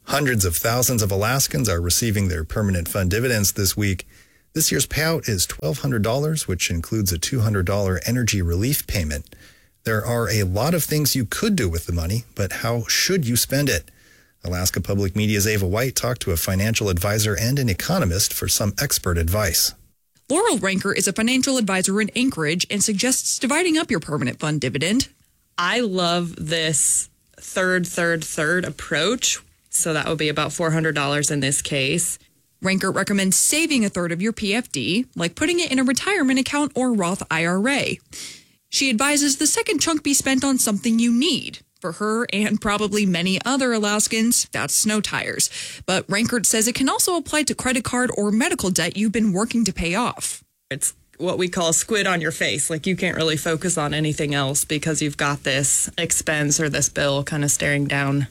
Hundreds of thousands of Alaskans are receiving their permanent fund dividends this week. This year's payout is $1,200, which includes a $200 energy relief payment. There are a lot of things you could do with the money, but how should you spend it? Alaska Public Media's Ava White talked to a financial advisor and an economist for some expert advice. Laurel Ranker is a financial advisor in Anchorage and suggests dividing up your permanent fund dividend. I love this third approach. So that would be about $400 in this case. Ranker recommends saving a third of your PFD, like putting it in a retirement account or Roth IRA. She advises the second chunk be spent on something you need. For her and probably many other Alaskans, that's snow tires. But Rankert says it can also apply to credit card or medical debt you've been working to pay off. It's what we call squid on your face. Like you can't really focus on anything else because you've got this expense or this bill kind of staring down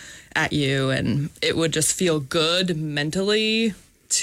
at you. And it would just feel good mentally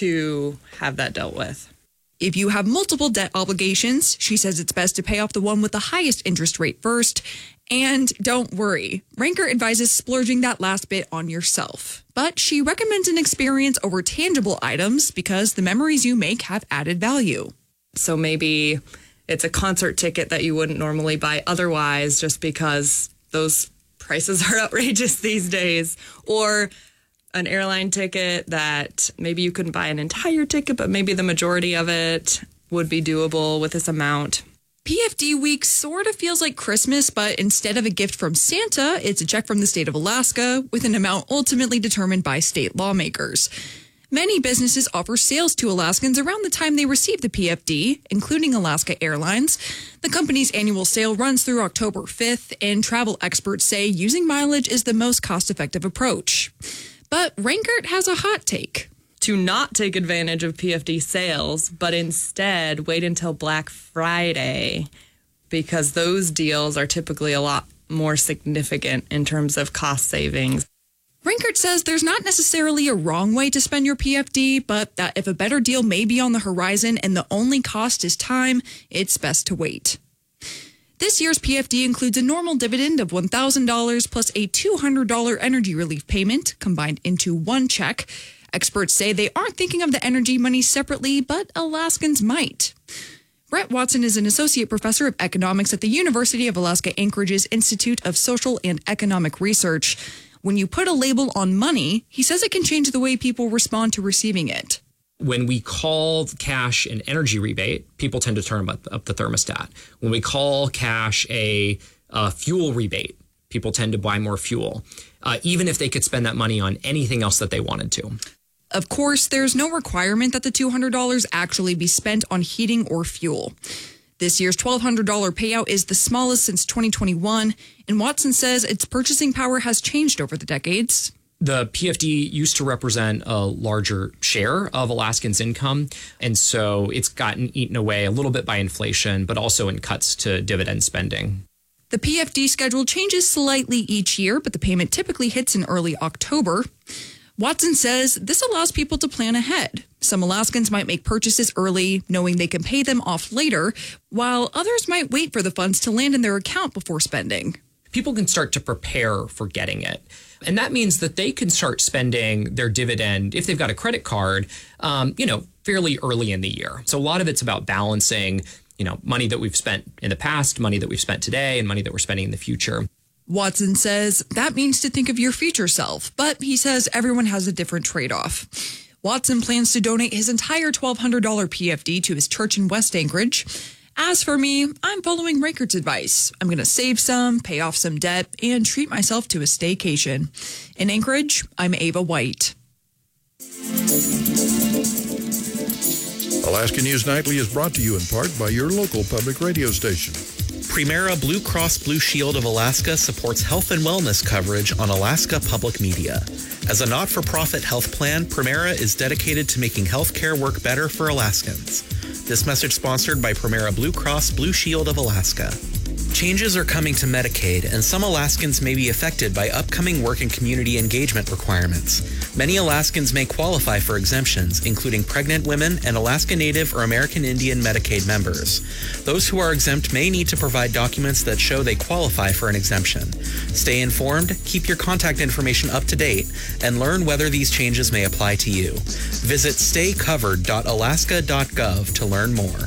to have that dealt with. If you have multiple debt obligations, she says it's best to pay off the one with the highest interest rate first. And don't worry, Ranker advises splurging that last bit on yourself. But she recommends an experience over tangible items because the memories you make have added value. So maybe it's a concert ticket that you wouldn't normally buy otherwise just because those prices are outrageous these days. Or an airline ticket that maybe you couldn't buy an entire ticket, but maybe the majority of it would be doable with this amount. PFD week sort of feels like Christmas, but instead of a gift from Santa, it's a check from the state of Alaska with an amount ultimately determined by state lawmakers. Many businesses offer sales to Alaskans around the time they receive the PFD, including Alaska Airlines. The company's annual sale runs through October 5th, and travel experts say using mileage is the most cost-effective approach. But Rankert has a hot take. To not take advantage of PFD sales, but instead wait until Black Friday because those deals are typically a lot more significant in terms of cost savings. Rankert says there's not necessarily a wrong way to spend your PFD, but that if a better deal may be on the horizon and the only cost is time, it's best to wait. This year's PFD includes a normal dividend of $1,000 plus a $200 energy relief payment combined into one check. Experts say they aren't thinking of the energy money separately, but Alaskans might. Brett Watson is an associate professor of economics at the University of Alaska Anchorage's Institute of Social and Economic Research. When you put a label on money, he says it can change the way people respond to receiving it. When we call cash an energy rebate, people tend to turn up the thermostat. When we call cash a fuel rebate, people tend to buy more fuel, even if they could spend that money on anything else that they wanted to. Of course, there's no requirement that the $200 actually be spent on heating or fuel. This year's $1,200 payout is the smallest since 2021, and Watson says its purchasing power has changed over the decades. The PFD used to represent a larger share of Alaskans' income, and so it's gotten eaten away a little bit by inflation, but also in cuts to dividend spending. The PFD schedule changes slightly each year, but the payment typically hits in early October. Watson says this allows people to plan ahead. Some Alaskans might make purchases early, knowing they can pay them off later, while others might wait for the funds to land in their account before spending. People can start to prepare for getting it. And that means that they can start spending their dividend, if they've got a credit card, fairly early in the year. So a lot of it's about balancing, money that we've spent in the past, money that we've spent today, and money that we're spending in the future. Watson says that means to think of your future self, but he says everyone has a different trade-off. Watson plans to donate his entire $1,200 PFD to his church in West Anchorage. As for me, I'm following Rankert's advice. I'm going to save some, pay off some debt, and treat myself to a staycation. In Anchorage, I'm Ava White. Alaska News Nightly is brought to you in part by your local public radio station. Premera Blue Cross Blue Shield of Alaska supports health and wellness coverage on Alaska Public Media. As a not-for-profit health plan, Premera is dedicated to making health care work better for Alaskans. This message sponsored by Premera Blue Cross Blue Shield of Alaska. Changes are coming to Medicaid, and some Alaskans may be affected by upcoming work and community engagement requirements. Many Alaskans may qualify for exemptions, including pregnant women and Alaska Native or American Indian Medicaid members. Those who are exempt may need to provide documents that show they qualify for an exemption. Stay informed, keep your contact information up to date, and learn whether these changes may apply to you. Visit staycovered.alaska.gov to learn more.